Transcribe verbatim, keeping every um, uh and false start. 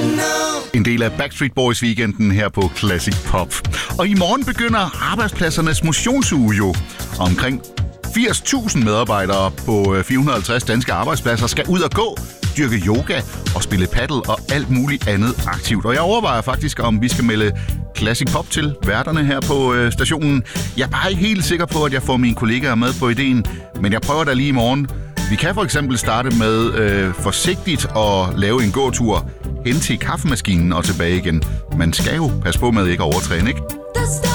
En del af Backstreet Boys weekenden her på Classic Pop. Og i morgen begynder arbejdspladsernes motionsuge jo. Omkring firs tusind medarbejdere på fire hundrede og halvtreds danske arbejdspladser skal ud og gå, dyrke yoga og spille paddle og alt muligt andet aktivt. Og jeg overvejer faktisk, om vi skal melde Classic Pop til værterne her på øh, stationen. Jeg er bare ikke helt sikker på, at jeg får mine kollegaer med på ideen, men jeg prøver da lige i morgen. Vi kan for eksempel starte med øh, forsigtigt at lave en gåtur hen til kaffemaskinen og tilbage igen. Man skal jo passe på med ikke at overtræne, ikke?